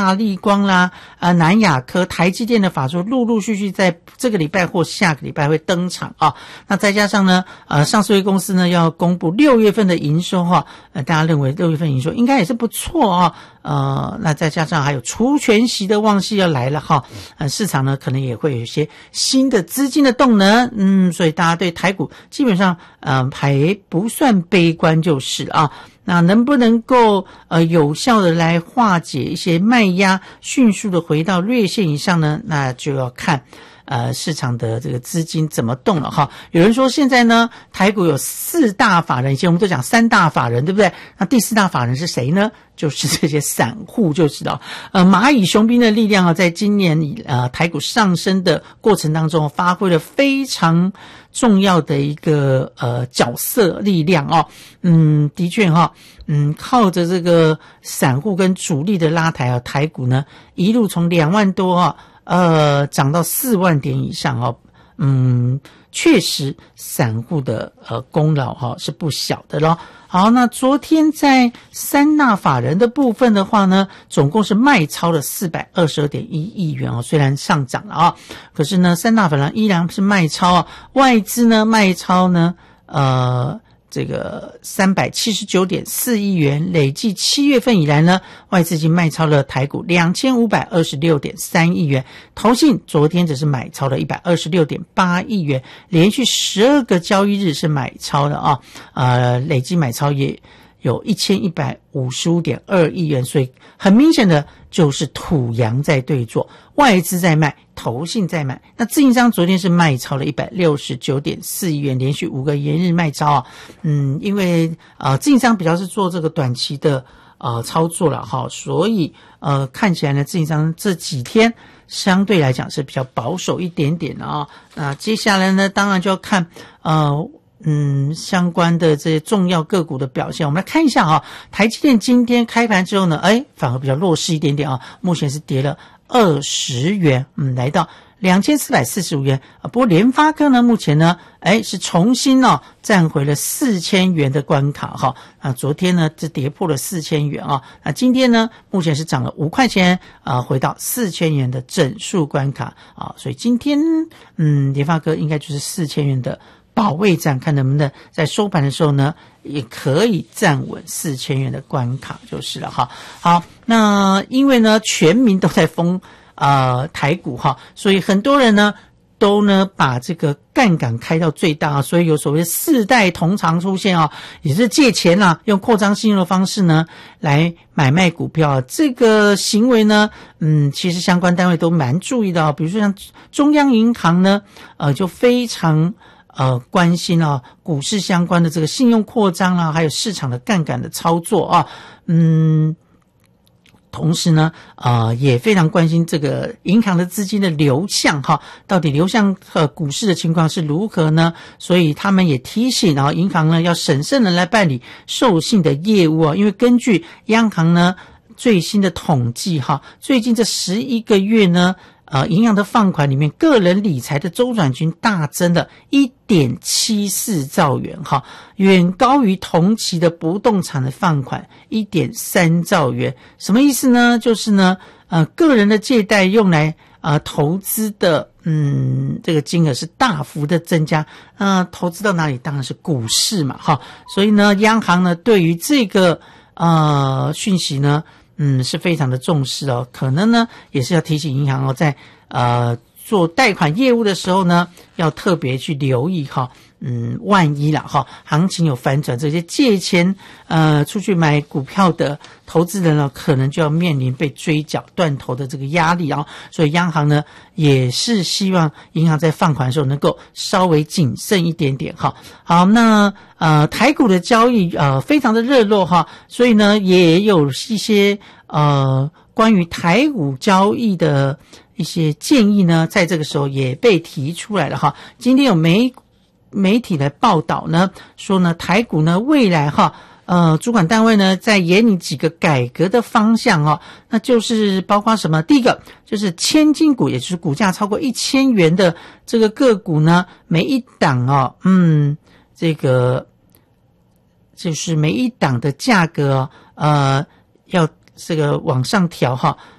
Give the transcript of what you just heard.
大立光啦、南亚科、台积电的法说陆陆续续在这个礼拜或下个礼拜会登场啊。那再加上呢，上市公司呢要公布6月份的营收哈，大家认为6月份营收应该也是不错啊。那再加上还有除权息的旺季要来了哈，市场呢可能也会有一些新的资金的动能，所以大家对台股基本上还不算悲观就是啊。那能不能够有效的来化解一些卖压，迅速的回到月线以上呢？那就要看市场的这个资金怎么动了哈。有人说现在呢台股有4大法人，以前我们都讲3大法人对不对？那第4大法人是谁呢？就是这些散户就知道。蚂蚁雄兵的力量啊，在今年台股上升的过程当中发挥了非常重要的一个角色力量哦。的确哈，靠着这个散户跟主力的拉抬啊，台股呢一路从2万多涨到4万点以上哦。确实散户的功劳是不小的咯。好，那昨天在3大法人的部分的话呢，总共是卖超了422.1亿元哦，虽然上涨了可是呢3大法人依然是卖超外资呢卖超呢这个379.4亿元，累计7月份以来呢，外资已经卖超了台股2526.3亿元，投信昨天只是买超了126.8亿元，连续12个交易日是买超的累计买超也有1155.2亿元，所以很明显的就是土洋在对做，外资在卖，投信在买。那自营商昨天是卖超了169.4亿元，连续5个延日卖超因为自营商比较是做这个短期的操作了所以看起来呢自营商这几天相对来讲是比较保守一点点的那接下来呢当然就要看相关的这些重要个股的表现，我们来看一下台积电今天开盘之后呢，反而比较弱势一点点目前是跌了20元，来到2445元不过联发科呢目前呢是重新站回了4000元的关卡昨天呢是跌破了4000元那今天呢目前是涨了5块钱回到4000元的整数关卡所以今天联发科应该就是4000元的保卫战，看能不能在收盘的时候呢也可以站稳4000元的关卡就是了好，那因为呢全民都在封台股所以很多人呢都呢把这个杠杆开到最大所以有所谓的4代同堂出现也是借钱用扩张信用的方式呢来买卖股票这个行为呢其实相关单位都蛮注意的比如说像中央银行呢就非常关心股市相关的这个信用扩张还有市场的杠杆的操作同时呢也非常关心这个银行的资金的流向到底流向股市的情况是如何呢？所以他们也提醒银行呢要审慎的来办理授信的业务因为根据央行呢最新的统计最近这11个月呢银行的放款里面个人理财的周转金大增了 1.74 兆元远高于同期的不动产的放款 1.3 兆元什么意思呢？就是呢个人的借贷用来投资的这个金额是大幅的增加投资到哪里？当然是股市嘛所以呢央行呢对于这个讯息呢是非常的重视可能呢也是要提醒银行在做贷款业务的时候呢要特别去留意万一啦行情有反转，这些借钱出去买股票的投资人可能就要面临被追缴断头的这个压力所以央行呢也是希望银行在放款的时候能够稍微谨慎一点点好，那台股的交易非常的热络所以呢也有一些关于台股交易的一些建议呢在这个时候也被提出来了今天有媒体来报道呢说呢台股呢未来主管单位呢在研拟几个改革的方向那就是包括什么？第一个就是千金股，也就是股价超过1000元的这个个股呢，每一档这个就是每一档的价格要这个往上调